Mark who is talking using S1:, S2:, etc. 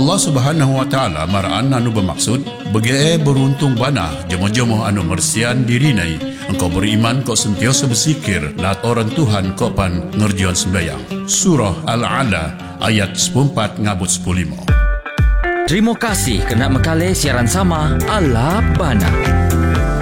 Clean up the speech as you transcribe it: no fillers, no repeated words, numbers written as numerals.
S1: Allah Subhanahu wa taala maraan anu bermaksud bagi beruntung bana jemo-jemo anu mersian dirinai engkau beriman kau sentiasa bersikir lat orang Tuhan kau pan ngerjian sembahyang. Surah Al-Ala ayat 14 ngabut 15.
S2: Terima kasih kerana mekali siaran sama Ala Bana.